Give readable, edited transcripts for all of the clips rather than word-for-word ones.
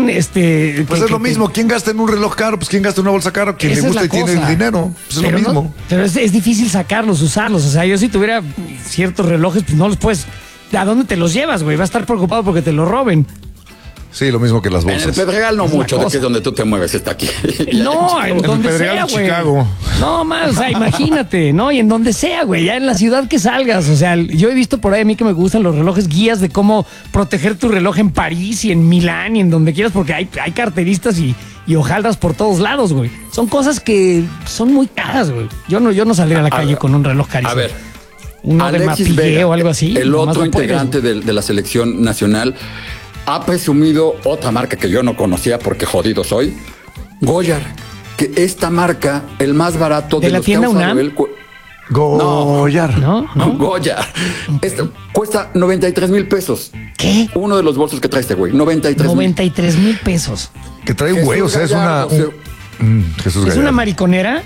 también, Pues es lo mismo. ¿Quién gasta en un reloj caro? Pues ¿quién gasta en una bolsa cara? Quien le gusta y tiene el dinero. Pues es lo mismo. No, pero es difícil sacarlos, usarlos. O sea, yo si tuviera ciertos relojes, pues no los puedes. ¿A dónde te los llevas, güey? Va a estar preocupado porque te lo roben. Sí, lo mismo que las bolsas. En el Pedregal no mucho, de que es donde tú te mueves, está aquí. No, en donde sea, güey. Chicago. No, más, o sea, imagínate, ¿no? Y en donde sea, güey, ya en la ciudad que salgas. O sea, yo he visto por ahí a mí que me gustan los relojes, guías de cómo proteger tu reloj en París y en Milán y en donde quieras, porque hay carteristas y hojaldras por todos lados, güey. Son cosas que son muy caras, güey. Yo no saldría a la calle con un reloj carísimo. A ver, uno de Mapillé o algo así. El otro integrante de la selección nacional ha presumido otra marca que yo no conocía porque jodido soy, Goyard, que esta marca, el más barato de la los tienda que ha usado UNAM. él, Goyard. ¿No? Goyard. Esto cuesta 93,000 pesos. ¿Qué? Uno de los bolsos que trae este güey, 93,000. 93,000 pesos. Que trae un güey, o sea, es una... Gallardo, Jesús ¿Es Gallardo. una mariconera?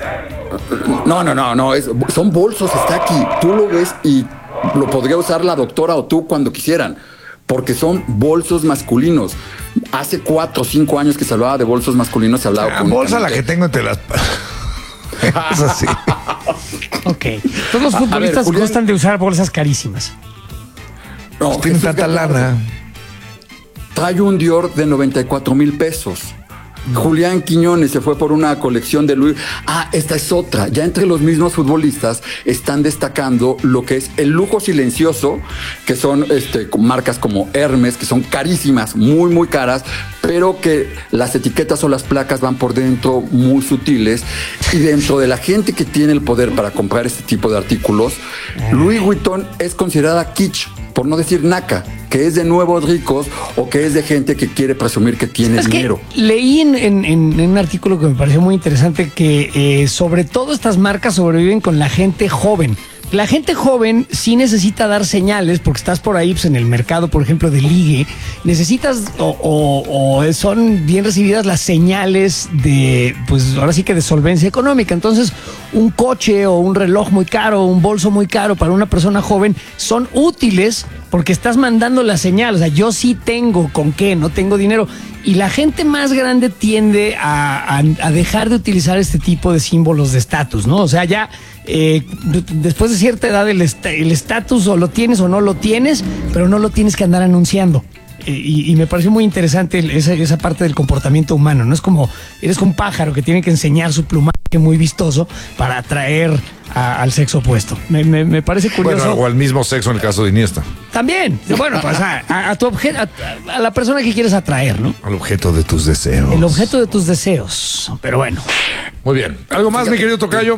No, son bolsos, está aquí. Tú lo ves y lo podría usar la doctora o tú cuando quisieran, porque son bolsos masculinos. Hace 4 o 5 años que se hablaba de bolsos masculinos, se hablaba con bolsa la que tengo entre las... Es así. Ok. Todos los futbolistas Julián, gustan de usar bolsas carísimas. No, Tienen Jesús tanta Gallardo lana. trae un Dior de 94,000 pesos. Julián Quiñones se fue por una colección de Louis. Esta es otra. Ya entre los mismos futbolistas están destacando lo que es el lujo silencioso, que son marcas como Hermes, que son carísimas, muy, muy caras, pero que las etiquetas o las placas van por dentro muy sutiles. Y dentro de la gente que tiene el poder para comprar este tipo de artículos, Louis Vuitton es considerada kitsch, por no decir naca, que es de nuevos ricos o que es de gente que quiere presumir que tiene dinero. Leí en un artículo que me pareció muy interesante que sobre todo estas marcas sobreviven con la gente joven. La gente joven sí necesita dar señales, porque estás por ahí pues, en el mercado, por ejemplo, de ligue. Necesitas o son bien recibidas las señales de, pues ahora sí que de solvencia económica. Entonces, un coche o un reloj muy caro, un bolso muy caro para una persona joven son útiles porque estás mandando la señal. O sea, yo sí tengo con qué, no tengo dinero. Y la gente más grande tiende a dejar de utilizar este tipo de símbolos de estatus, ¿no? O sea, ya después de cierta edad el estatus o lo tienes o no lo tienes, pero no lo tienes que andar anunciando. Y me pareció muy interesante esa parte del comportamiento humano, ¿no? Es como, eres un pájaro que tiene que enseñar su plumaje muy vistoso para atraer al sexo opuesto. Me parece curioso. Bueno, o al mismo sexo en el caso de Iniesta. También, bueno, pues a tu objeto, a la persona que quieres atraer, ¿no? Al objeto de tus deseos. El objeto de tus deseos. Pero bueno. Muy bien. ¿Algo más, mi querido tocayo?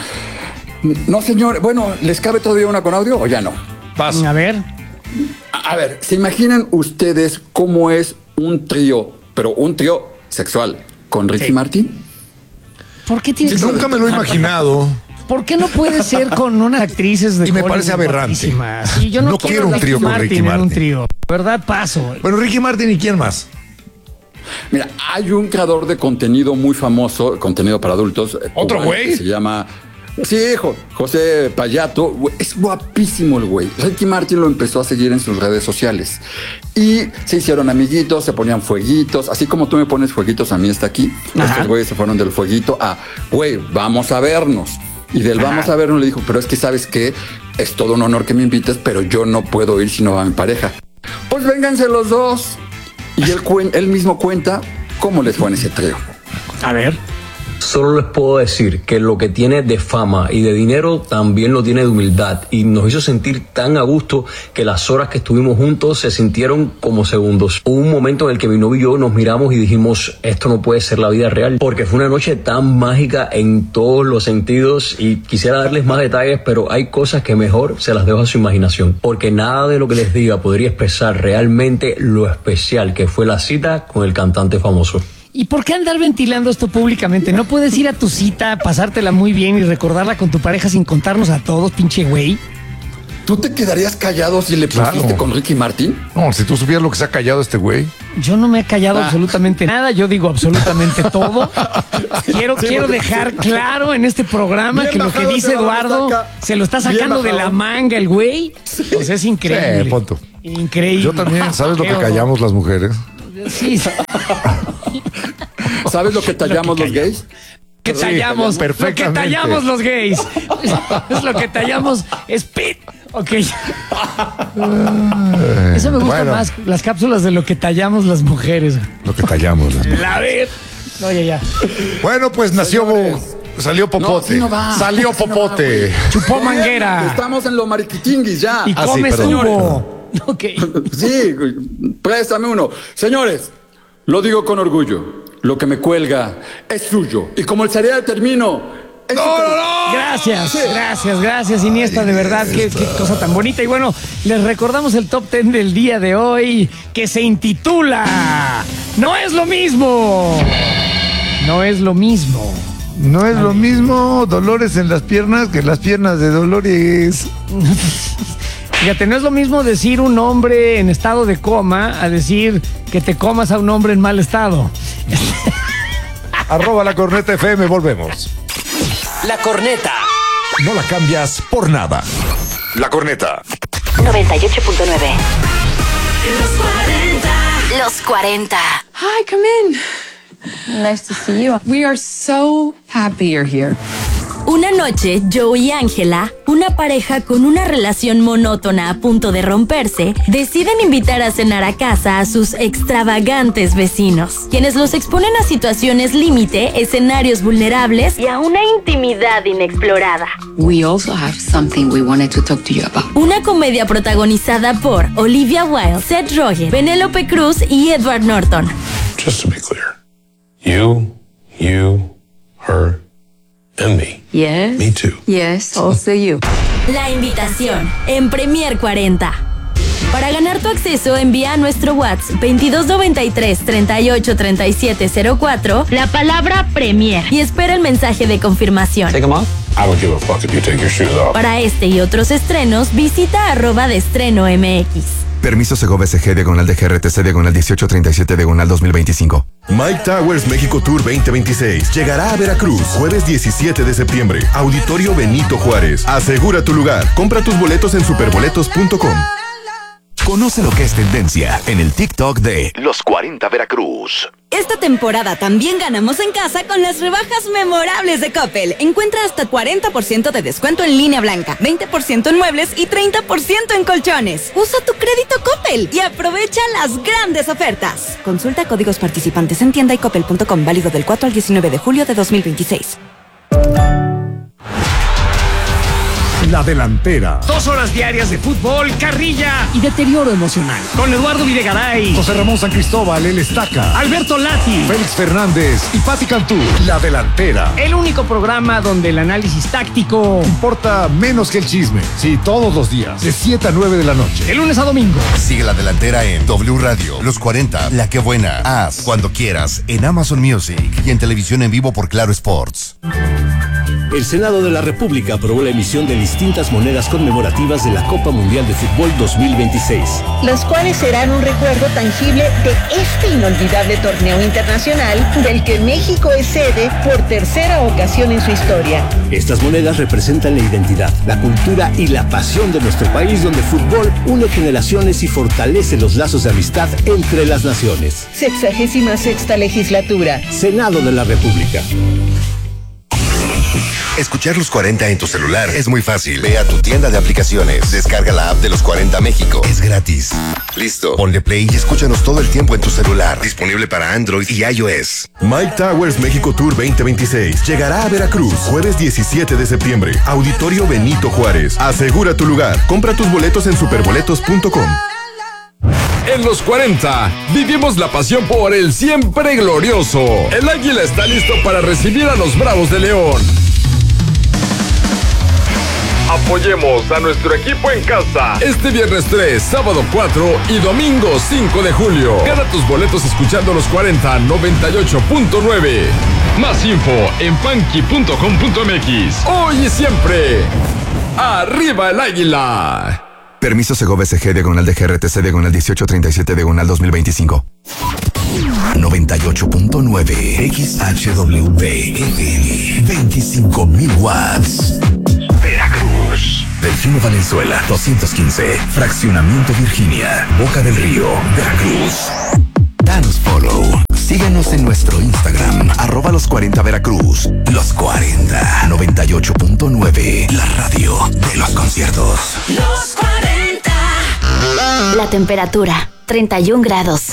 No, señor. Bueno, ¿les cabe todavía una con audio o ya no? Vas. A ver. A ver, ¿se imaginan ustedes cómo es un trío, pero un trío sexual con Ricky Martin? ¿Por qué tienes que... Nunca me lo he imaginado. ¿Por qué no puede ser con unas actrices de Y me Hollywood parece aberrante. guapísimas? Sí, yo no quiero un trío con Ricky en un Martin. trío. ¿Verdad? Paso. Bueno, Ricky Martin, ¿y quién más? Mira, hay un creador de contenido muy famoso, contenido para adultos. ¿Otro cubano, güey? que se llama... Sí, José Payato. Es guapísimo el güey. Ricky Martin lo empezó a seguir en sus redes sociales. Y se hicieron amiguitos, se ponían fueguitos. Así como tú me pones fueguitos, a mí está aquí. Ajá. Estos güeyes se fueron del fueguito a, güey, vamos a vernos. Y del vamos a vernos le dijo, pero es que ¿sabes qué? Es todo un honor que me invites, pero yo no puedo ir si no va mi pareja. Pues vénganse los dos. Y él mismo cuenta cómo les fue en ese trío. A ver. Solo les puedo decir que lo que tiene de fama y de dinero también lo tiene de humildad, y nos hizo sentir tan a gusto que las horas que estuvimos juntos se sintieron como segundos. Hubo un momento en el que mi novio y yo nos miramos y dijimos, esto no puede ser la vida real, porque fue una noche tan mágica en todos los sentidos, y quisiera darles más detalles, pero hay cosas que mejor se las dejo a su imaginación, porque nada de lo que les diga podría expresar realmente lo especial que fue la cita con el cantante famoso. ¿Y por qué andar ventilando esto públicamente? ¿No puedes ir a tu cita, pasártela muy bien y recordarla con tu pareja sin contarnos a todos, pinche güey? ¿Tú te quedarías callado si le pusiste con Ricky Martin? No, si tú supieras lo que se ha callado este güey. Yo no me he callado absolutamente nada, yo digo absolutamente todo. Quiero dejar claro en este programa Bien que lo que bajado dice ese Eduardo balastaca. se lo está sacando de la manga el güey. Pues es increíble. Sí, punto. Increíble. Yo también, ¿sabes lo que callamos las mujeres? Sí. ¿Sabes lo que tallamos los gays? Que tallamos, lo que tallamos los gays. Es lo que tallamos es pit. Ok. Eso me gusta más, las cápsulas de lo que tallamos las mujeres. Lo que tallamos las mujeres. La ver. No, ya. Bueno, pues salió popote. Salió popote. Chupó manguera. Estamos en lo mariquitinguis ya. Y come tubo. Ok. Sí, préstame uno. Señores, lo digo con orgullo. Lo que me cuelga es suyo. Y como el cereal termino. ¡No! Gracias, Iniesta, de verdad, qué cosa tan bonita. Y bueno, les recordamos el top 10 del día de hoy, que se intitula No es lo mismo. No es lo mismo. No es lo mismo dolores en las piernas que las piernas de Dolores. Fíjate, no es lo mismo decir un hombre en estado de coma a decir que te comas a un hombre en mal estado. @ La Corneta FM, volvemos. La Corneta. No la cambias por nada. La Corneta. 98.9. Los 40. Hi, come in. Nice to see you. We are so happy you're here. Una noche, Joe y Ángela, una pareja con una relación monótona a punto de romperse, deciden invitar a cenar a casa a sus extravagantes vecinos, quienes los exponen a situaciones límite, escenarios vulnerables y a una intimidad inexplorada. We also have something we wanted to talk to you about. Una comedia protagonizada por Olivia Wilde, Seth Rogen, Penélope Cruz y Edward Norton. Just to be clear, you, her, and me. Yes. Me too. Yes, also you. La invitación en Premier 40. Para ganar tu acceso, envía a nuestro WhatsApp 2293 38 37 04 la palabra Premier y espera el mensaje de confirmación. Take 'em off. I don't give a fuck if you take your shoes off. Para este y otros estrenos, visita @deestreno.mx. Permiso Segovia SG diagonal de GRTC diagonal 1837 diagonal 2025. Mike Towers México Tour 2026 llegará a Veracruz jueves 17 de septiembre. Auditorio Benito Juárez. Asegura tu lugar. Compra tus boletos en superboletos.com. Conoce lo que es tendencia en el TikTok de Los 40 Veracruz. Esta temporada también ganamos en casa con las rebajas memorables de Coppel. Encuentra hasta 40% de descuento en línea blanca, 20% en muebles y 30% en colchones. Usa tu crédito Coppel y aprovecha las grandes ofertas. Consulta códigos participantes en tienda y coppel.com, válido del 4 al 19 de julio de 2026. La Delantera. 2 horas diarias de fútbol, carrilla y deterioro emocional. Con Eduardo Videgaray, José Ramón San Cristóbal, El Estaca, Alberto Lati, Félix Fernández y Pati Cantú. La Delantera. El único programa donde el análisis táctico importa menos que el chisme. Sí, todos los días, de 7 a 9 de la noche. De lunes a domingo. Sigue La Delantera en W Radio, Los 40, La Que Buena, Haz, Cuando Quieras, en Amazon Music y en televisión en vivo por Claro Sports. El Senado de la República aprobó la emisión de distintas monedas conmemorativas de la Copa Mundial de Fútbol 2026. Las cuales serán un recuerdo tangible de este inolvidable torneo internacional del que México es sede por tercera ocasión en su historia. Estas monedas representan la identidad, la cultura y la pasión de nuestro país, donde el fútbol une generaciones y fortalece los lazos de amistad entre las naciones. 66ª legislatura. Senado de la República. Escuchar Los 40 en tu celular es muy fácil. Ve a tu tienda de aplicaciones, descarga la app de Los 40 México. Es gratis. Listo. Ponle play y escúchanos todo el tiempo en tu celular. Disponible para Android y iOS. Mike Towers México Tour 2026 llegará a Veracruz jueves 17 de septiembre. Auditorio Benito Juárez. Asegura tu lugar. Compra tus boletos en superboletos.com. En Los 40 vivimos la pasión por el siempre glorioso. El Águila está listo para recibir a los Bravos de León. Apoyemos a nuestro equipo en casa. Este viernes 3, sábado 4 y domingo 5 de julio. Gana tus boletos escuchando Los 40 98.9. Más info en funky.com.mx. Hoy y siempre, ¡arriba el Águila! Permiso Segovia SG diagonal de GRTC diagonal 1837 diagonal 2025. 98.9 XHWV FM 25,000 watts. Veracruz. Delfino Valenzuela 215. Fraccionamiento Virginia. Boca del Río. Veracruz. Danos follow. Síguenos en nuestro Instagram, @los40veracruz. Los 40, 98.9, la radio de los conciertos. Los 40. La temperatura, 31 grados.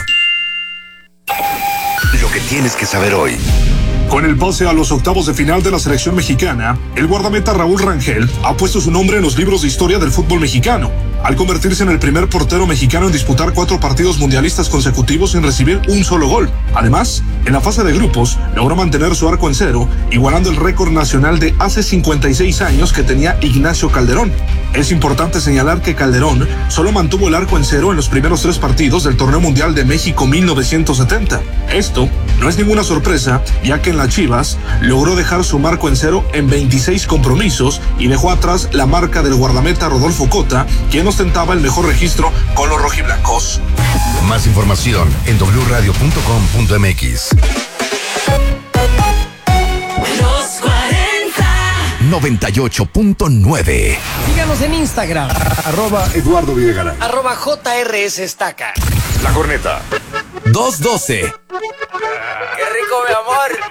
Lo que tienes que saber hoy. Con el pase a los octavos de final de la selección mexicana, el guardameta Raúl Rangel ha puesto su nombre en los libros de historia del fútbol mexicano, al convertirse en el primer portero mexicano en disputar 4 partidos mundialistas consecutivos sin recibir un solo gol. Además, en la fase de grupos, logró mantener su arco en cero, igualando el récord nacional de hace 56 años que tenía Ignacio Calderón. Es importante señalar que Calderón solo mantuvo el arco en cero en los primeros 3 partidos del Torneo Mundial de México 1970. Esto no es ninguna sorpresa, ya que en las Chivas logró dejar su marco en cero en 26 compromisos y dejó atrás la marca del guardameta Rodolfo Cota, quien ostentaba el mejor registro con los rojiblancos. Más información en wradio.com.mx. Los 40. 98.9. Síganos en Instagram. @Eduardo Videgaray. @JRS Estaca. La Corneta. 212. Qué rico, mi amor.